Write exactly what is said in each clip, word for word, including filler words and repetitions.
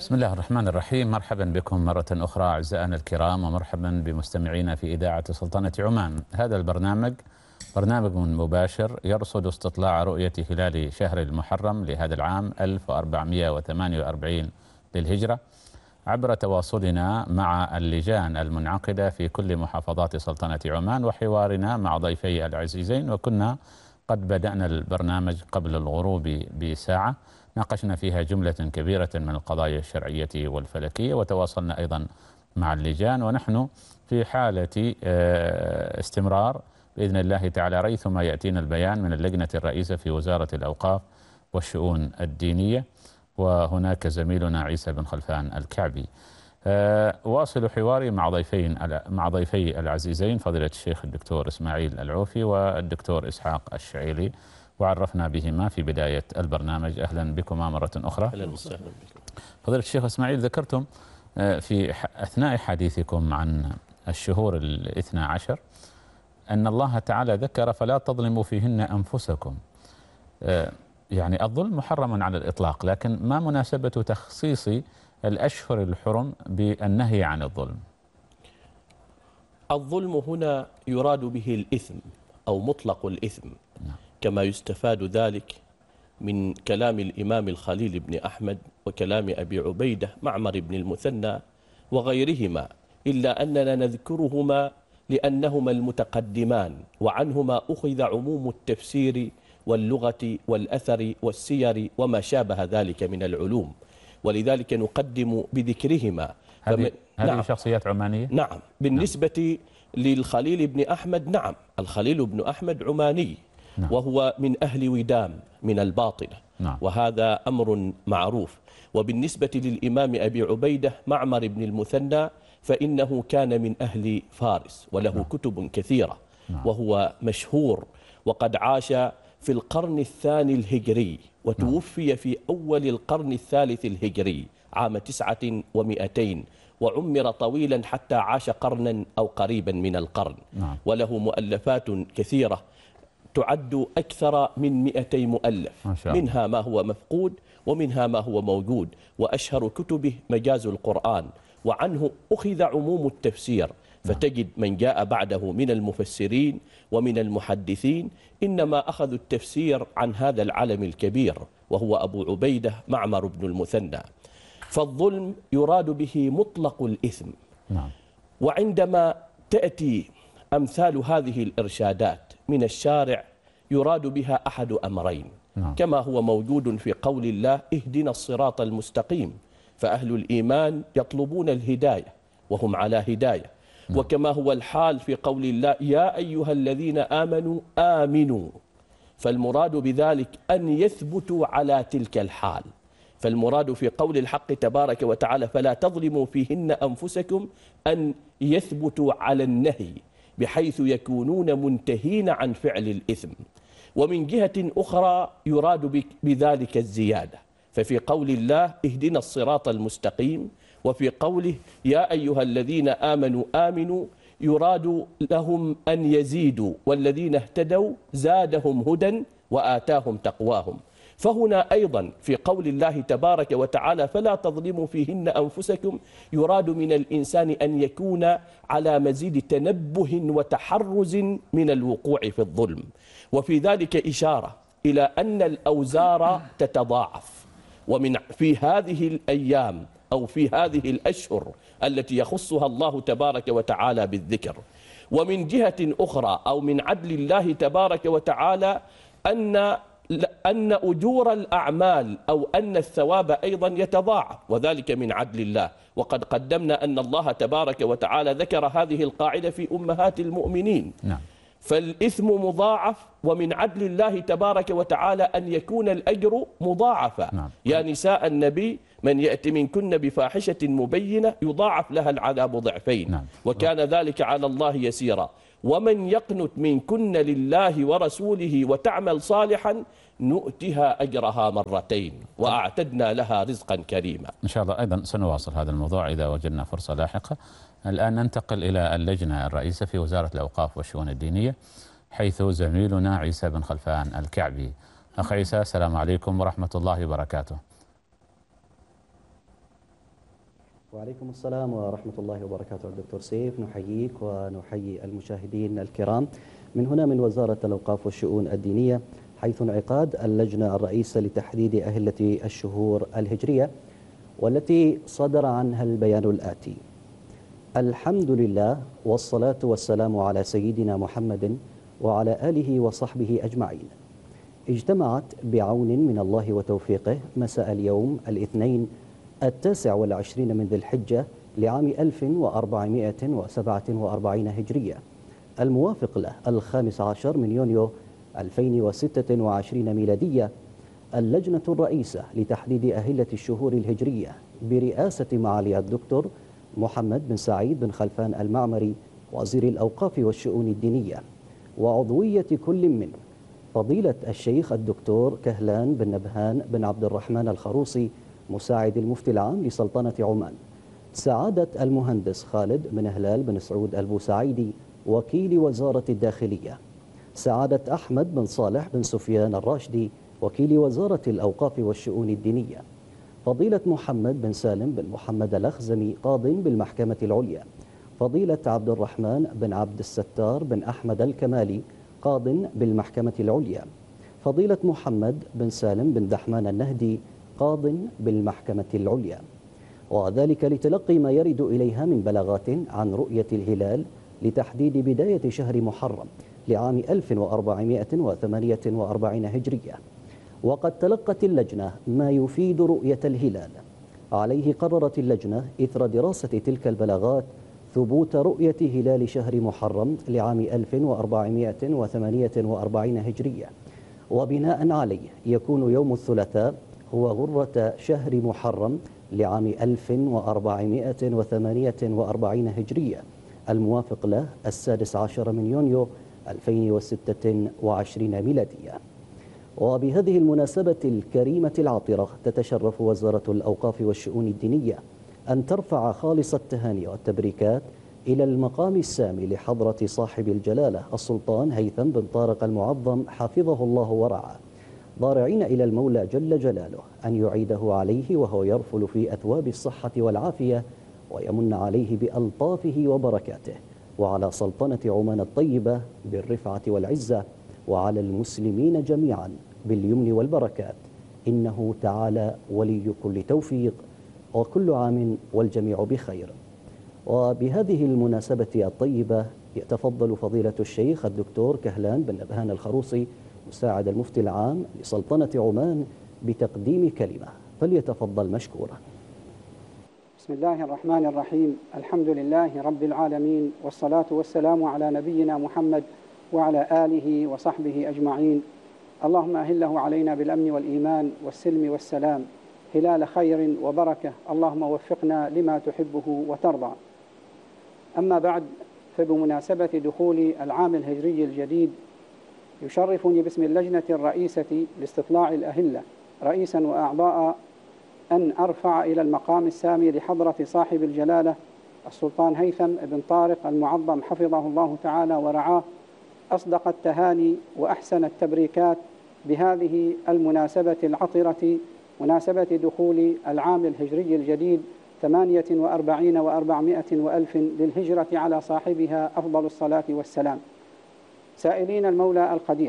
بسم الله الرحمن الرحيم. مرحبا بكم مرة أخرى أعزائنا الكرام، ومرحبا بمستمعينا في إذاعة سلطنة عمان. هذا البرنامج برنامج مباشر يرصد استطلاع رؤية هلال شهر المحرم لهذا العام ألف وأربعمئة وثمانية وأربعين للهجرة، عبر تواصلنا مع اللجان المنعقدة في كل محافظات سلطنة عمان، وحوارنا مع ضيفي العزيزين. وكنا قد بدأنا البرنامج قبل الغروب بساعة، ناقشنا فيها جملة كبيرة من القضايا الشرعية والفلكية، وتواصلنا أيضا مع اللجان، ونحن في حالة استمرار بإذن الله تعالى ريثما يأتينا البيان من اللجنة الرئيسة في وزارة الأوقاف والشؤون الدينية، وهناك زميلنا عيسى بن خلفان الكعبي. واصل حواري مع ضيفين مع ضيفي العزيزين فضيلة الشيخ الدكتور إسماعيل العوفي والدكتور إسحاق الشعيلي، وعرفنا بهما في بداية البرنامج. أهلا بكما مرة أخرى. أهلا وسهلا بكم. فضيلة الشيخ إسماعيل، ذكرتم في أثناء حديثكم عن الشهور الاثنى عشر أن الله تعالى ذكر فلا تظلموا فيهن أنفسكم. يعني الظلم محرم على الإطلاق، لكن ما مناسبة تخصيص الأشهر الحرم بالنهي عن الظلم؟ الظلم هنا يراد به الإثم أو مطلق الإثم، كما يستفاد ذلك من كلام الإمام الخليل بن أحمد وكلام أبي عبيدة معمر بن المثنى وغيرهما، إلا أننا نذكرهما لأنهما المتقدمان، وعنهما أخذ عموم التفسير واللغة والأثر والسير وما شابه ذلك من العلوم، ولذلك نقدم بذكرهما. هذه هذه نعم شخصيات عمانية؟ نعم. بالنسبة نعم. للخليل بن أحمد، نعم الخليل بن أحمد عماني، نعم. وهو من أهل ودام من الباطنة، نعم. وهذا أمر معروف. وبالنسبة للإمام أبي عبيدة معمر بن المثنى فإنه كان من أهل فارس وله نعم. كتب كثيرة، نعم. وهو مشهور، وقد عاش في القرن الثاني الهجري وتوفي في أول القرن الثالث الهجري عام تسعة ومئتين، وعمر طويلا حتى عاش قرنا أو قريبا من القرن، نعم. وله مؤلفات كثيرة تعد أكثر من مئتي مؤلف، منها ما هو مفقود ومنها ما هو موجود، وأشهر كتبه مجاز القرآن، وعنه أخذ عموم التفسير. فتجد من جاء بعده من المفسرين ومن المحدثين إنما أخذوا التفسير عن هذا العلم الكبير وهو أبو عبيدة معمر بن المثنى. فالظلم يراد به مطلق الإثم، نعم. وعندما تأتي أمثال هذه الإرشادات من الشارع يراد بها أحد أمرين، نعم. كما هو موجود في قول الله اهدنا الصراط المستقيم، فأهل الإيمان يطلبون الهداية وهم على هداية، نعم. وكما هو الحال في قول الله يا أيها الذين آمنوا آمنوا، فالمراد بذلك أن يثبتوا على تلك الحال. فالمراد في قول الحق تبارك وتعالى فلا تظلموا فيهن أنفسكم أن يثبتوا على النهي بحيث يكونون منتهين عن فعل الإثم. ومن جهة أخرى يراد بذلك الزيادة، ففي قول الله اهدنا الصراط المستقيم وفي قوله يا أيها الذين آمنوا آمنوا يراد لهم أن يزيدوا، والذين اهتدوا زادهم هدى وآتاهم تقواهم. فهنا أيضا في قول الله تبارك وتعالى فلا تظلموا فيهن أنفسكم يراد من الإنسان أن يكون على مزيد تنبه وتحرز من الوقوع في الظلم. وفي ذلك إشارة إلى أن الأوزار تتضاعف، ومن في هذه الأيام أو في هذه الأشهر التي يخصها الله تبارك وتعالى بالذكر. ومن جهة أخرى أو من عدل الله تبارك وتعالى أن أن أجور الأعمال أو أن الثواب أيضا يتضاعف، وذلك من عدل الله. وقد قدمنا أن الله تبارك وتعالى ذكر هذه القاعدة في أمهات المؤمنين، نعم. فالإثم مضاعف، ومن عدل الله تبارك وتعالى أن يكون الأجر مضاعفا، نعم. يا نساء النبي من يأتي منكن بفاحشة مبينة يضاعف لها العذاب ضعفين، نعم. وكان ذلك على الله يسيرا. ومن يقنت منكن لله ورسوله وتعمل صالحا نؤتها أجرها مرتين وأعتدنا لها رزقا كريما. إن شاء الله أيضا سنواصل هذا الموضوع إذا وجدنا فرصة لاحقة. الآن ننتقل إلى اللجنة الرئيسة في وزارة الأوقاف والشؤون الدينية، حيث زميلنا عيسى بن خلفان الكعبي. أخ عيسى، السلام عليكم ورحمة الله وبركاته. وعليكم السلام ورحمة الله وبركاته. الدكتور سيف، نحييك ونحيي المشاهدين الكرام من هنا من وزارة الأوقاف والشؤون الدينية، حيث انعقاد اللجنة الرئيسة لتحديد أهلة الشهور الهجرية، والتي صدر عنها البيان الآتي: الحمد لله والصلاة والسلام على سيدنا محمد وعلى آله وصحبه أجمعين. اجتمعت بعون من الله وتوفيقه مساء اليوم الاثنين التاسع والعشرين من ذي الحجة لعام ألف وأربعمائة وسبعة وأربعين هجرية، الموافق له الخامس عشر من يونيو ألفين وستة وعشرين ميلادية، اللجنة الرئيسة لتحديد أهلة الشهور الهجرية برئاسة معالي الدكتور محمد بن سعيد بن خلفان المعمري وزير الأوقاف والشؤون الدينية، وعضوية كل من فضيلة الشيخ الدكتور كهلان بن نبهان بن عبد الرحمن الخروصي مساعد المفتي العام لسلطنة عمان، سعادة المهندس خالد بن هلال بن سعود البوسعيدي وكيل وزارة الداخلية، سعادة أحمد بن صالح بن سفيان الراشدي وكيل وزارة الأوقاف والشؤون الدينية، فضيلة محمد بن سالم بن محمد الأخزمي قاض بالمحكمة العليا، فضيلة عبد الرحمن بن عبد الستار بن أحمد الكمالي قاض بالمحكمة العليا، فضيلة محمد بن سالم بن دحمان النهدي قاض بالمحكمة العليا، وذلك لتلقي ما يرد إليها من بلاغات عن رؤية الهلال لتحديد بداية شهر محرم لعام ألف وأربعمائة وثمانية وأربعين هجرية. وقد تلقت اللجنة ما يفيد رؤية الهلال. عليه قررت اللجنة إثر دراسة تلك البلاغات ثبوت رؤية هلال شهر محرم لعام ألف وأربعمائة وثمانية وأربعين هجرية، وبناء عليه يكون يوم الثلاثاء هو غرة شهر محرم لعام ألف وأربعمائة وثمانية وأربعين هجرية، الموافق له السادس عشر من يونيو ألفين وستة وعشرين ميلادية. وبهذه المناسبة الكريمة العطرة تتشرف وزارة الأوقاف والشؤون الدينية أن ترفع خالص التهاني والتبريكات إلى المقام السامي لحضرة صاحب الجلالة السلطان هيثم بن طارق المعظم حفظه الله ورعاه، ضارعين إلى المولى جل جلاله أن يعيده عليه وهو يرفل في أثواب الصحة والعافية، ويمن عليه بألطافه وبركاته، وعلى سلطنة عمان الطيبة بالرفعة والعزة، وعلى المسلمين جميعا باليمن والبركات، إنه تعالى ولي كل توفيق، وكل عام والجميع بخير. وبهذه المناسبة الطيبة يتفضل فضيلة الشيخ الدكتور كهلان بن نبهان الخروصي مساعد المفتي العام لسلطنة عمان بتقديم كلمة، فليتفضل مشكورا. بسم الله الرحمن الرحيم. الحمد لله رب العالمين، والصلاة والسلام على نبينا محمد وعلى آله وصحبه أجمعين. اللهم أهله علينا بالأمن والإيمان والسلم والسلام، هلال خير وبركة، اللهم وفقنا لما تحبه وترضى. أما بعد، فبمناسبة دخول العام الهجري الجديد يشرفني باسم اللجنة الرئيسة لاستطلاع الأهلة رئيسا وأعضاء أن أرفع إلى المقام السامي لحضرة صاحب الجلالة السلطان هيثم بن طارق المعظم حفظه الله تعالى ورعاه أصدق التهاني وأحسن التبريكات بهذه المناسبة العطرة، مناسبة دخول العام الهجري الجديد ثمانية وأربعين وأربعمائة وألف للهجرة على صاحبها أفضل الصلاة والسلام، سائلين المولى القدير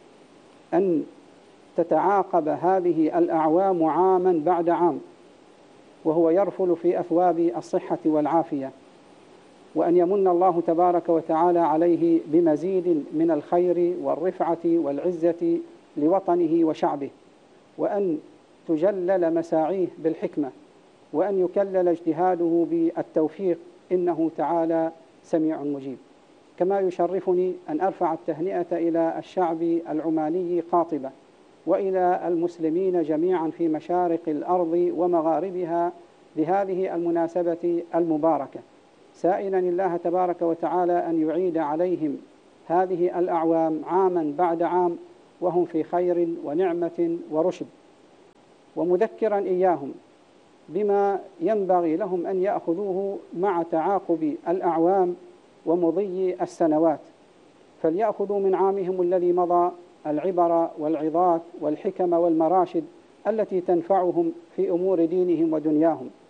أن تتعاقب هذه الأعوام عاما بعد عام وهو يرفل في أثواب الصحة والعافية، وأن يمن الله تبارك وتعالى عليه بمزيد من الخير والرفعة والعزة لوطنه وشعبه، وأن تجلل مساعيه بالحكمة، وأن يكلل اجتهاده بالتوفيق، إنه تعالى سميع مجيب. كما يشرفني أن أرفع التهنئة إلى الشعب العماني قاطبة، وإلى المسلمين جميعا في مشارق الأرض ومغاربها بهذه المناسبة المباركة، سائلا الله تبارك وتعالى أن يعيد عليهم هذه الأعوام عاما بعد عام وهم في خير ونعمة ورشد، ومذكرا إياهم بما ينبغي لهم أن يأخذوه مع تعاقب الأعوام ومضي السنوات، فليأخذوا من عامهم الذي مضى العبر والعظات والحكم والمراشد التي تنفعهم في أمور دينهم ودنياهم،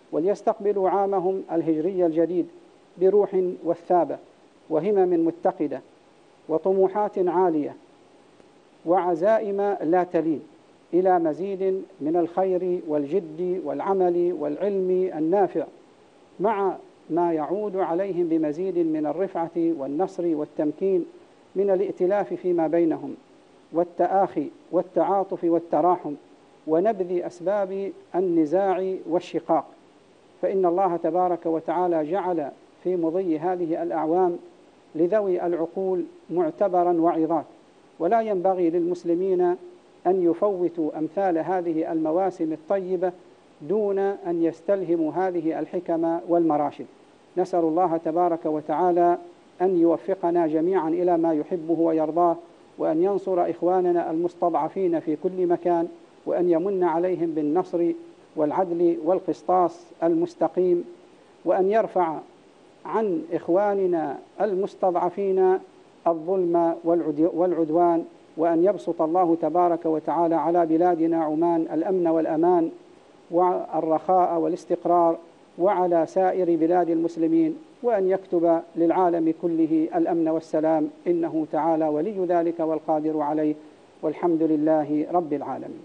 وليستقبلوا عامهم الهجري الجديد بروح وثابة وهمم متقدة وطموحات عالية وعزائم لا تلين إلى مزيد من الخير والجد والعمل والعلم النافع، مع ما يعود عليهم بمزيد من الرفعة والنصر والتمكين من الائتلاف فيما بينهم والتآخي والتعاطف والتراحم ونبذ أسباب النزاع والشقاق. فإن الله تبارك وتعالى جعل في مضي هذه الأعوام لذوي العقول معتبرا وعظات، ولا ينبغي للمسلمين أن يفوتوا أمثال هذه المواسم الطيبة دون أن يستلهموا هذه الحكم والمراشد. نسأل الله تبارك وتعالى أن يوفقنا جميعا إلى ما يحبه ويرضاه، وأن ينصر إخواننا المستضعفين في كل مكان، وأن يمن عليهم بالنصر والعدل والقسطاس المستقيم، وأن يرفع عن إخواننا المستضعفين الظلم والعدوان، وأن يبسط الله تبارك وتعالى على بلادنا عمان الأمن والأمان والرخاء والاستقرار، وعلى سائر بلاد المسلمين، وأن يكتب للعالم كله الأمن والسلام، إنه تعالى ولي ذلك والقادر عليه، والحمد لله رب العالمين.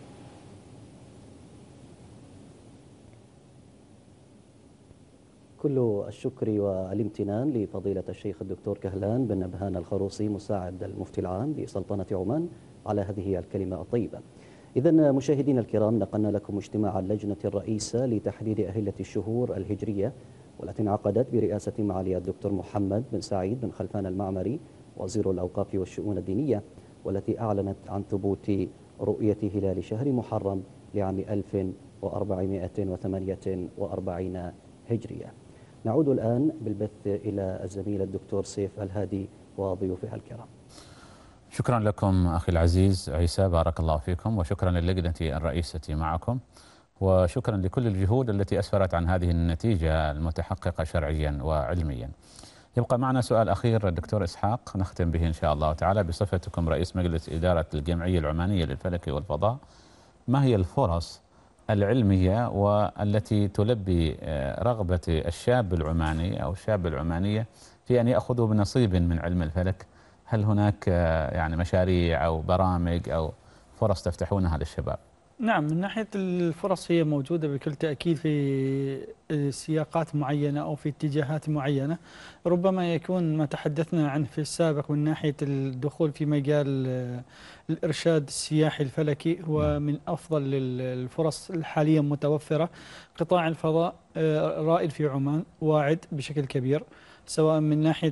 كل الشكر والامتنان لفضيلة الشيخ الدكتور كهلان بن نبهان الخروصي مساعد المفتي العام بسلطنة عمان على هذه الكلمة الطيبة. إذن مشاهدينا الكرام، نقلنا لكم اجتماع اللجنة الرئيسة لتحديد أهلة الشهور الهجرية، والتي انعقدت برئاسة معالي الدكتور محمد بن سعيد بن خلفان المعمري وزير الأوقاف والشؤون الدينية، والتي أعلنت عن ثبوت رؤية هلال شهر محرم لعام ألف وأربعمائة وثمانية وأربعين هجرية. نعود الآن بالبث إلى الزميل الدكتور سيف الهادي وضيوفها الكرام. شكرا لكم أخي العزيز عيسى، بارك الله فيكم، وشكرا للجنة الرئيسة معكم، وشكرا لكل الجهود التي أسفرت عن هذه النتيجة المتحققة شرعيا وعلميا. يبقى معنا سؤال أخير دكتور إسحاق نختم به إن شاء الله تعالى، بصفتكم رئيس مجلس إدارة الجمعية العمانية للفلك والفضاء، ما هي الفرص العلمية والتي تلبي رغبة الشاب العماني أو الشاب العمانية في أن يأخذوا بنصيب من علم الفلك؟ هل هناك يعني مشاريع أو برامج أو فرص تفتحونها للشباب؟ نعم، من ناحية الفرص هي موجودة بكل تأكيد في سياقات معينة أو في اتجاهات معينة. ربما يكون ما تحدثنا عنه في السابق من ناحية الدخول في مجال الإرشاد السياحي الفلكي هو من أفضل الفرص الحاليا متوفرة. قطاع الفضاء رائد في عمان، واعد بشكل كبير، سواء من ناحية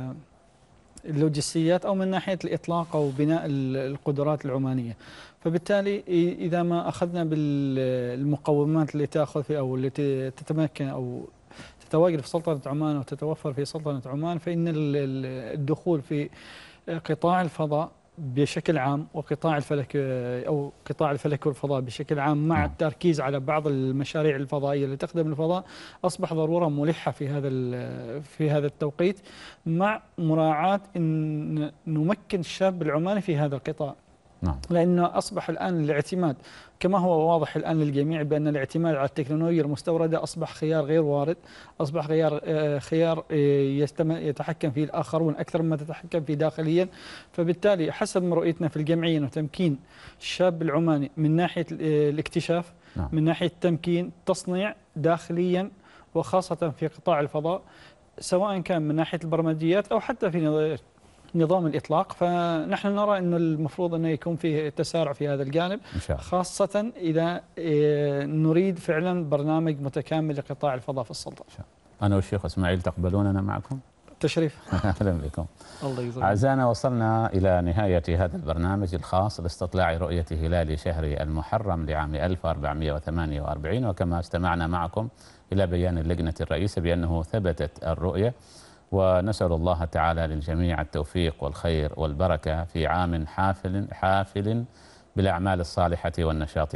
اللوجستيات أو من ناحية الإطلاق أو بناء القدرات العمانية. فبالتالي إذا ما أخذنا بالمقومات اللي تأخذ في أو اللي تتمكن أو تتواجد في سلطنة عمان وتتوفر في سلطنة عمان، فإن الدخول في قطاع الفضاء بشكل عام وقطاع الفلك أو قطاع الفلك والفضاء بشكل عام، مع التركيز على بعض المشاريع الفضائية اللي تخدم الفضاء، أصبح ضرورة ملحة في هذا في هذا التوقيت، مع مراعاة أن نمكن الشاب العماني في هذا القطاع. نعم. لأنه أصبح الآن الاعتماد كما هو واضح الآن للجميع بأن الاعتماد على التكنولوجيا المستوردة أصبح خيار غير وارد، أصبح خيار خيار يتحكم فيه الآخرون أكثر مما تتحكم فيه داخليا. فبالتالي حسب ما رؤيتنا في الجمعية وتمكين الشاب العماني من ناحية الاكتشاف، نعم، من ناحية تمكين تصنيع داخليا وخاصة في قطاع الفضاء، سواء كان من ناحية البرمجيات أو حتى في نظام الإطلاق. فنحن نرى أنه المفروض أنه يكون فيه تسارع في هذا الجانب، خاصة إذا نريد فعلا برنامج متكامل لقطاع الفضاء في السلطنة. أنا والشيخ إسماعيل تقبلوننا معكم؟ تشريف. أهلا بكم. الله يجزاك. أعزائنا، وصلنا إلى نهاية هذا البرنامج الخاص لاستطلاع رؤية هلال شهر المحرم لعام ألف وأربعمائة وثمانية وأربعين، وكما استمعنا معكم إلى بيان اللجنة الرئيسة بأنه ثبتت الرؤية، ونسأل الله تعالى للجميع التوفيق والخير والبركة في عام حافل حافل بالأعمال الصالحة والنشاط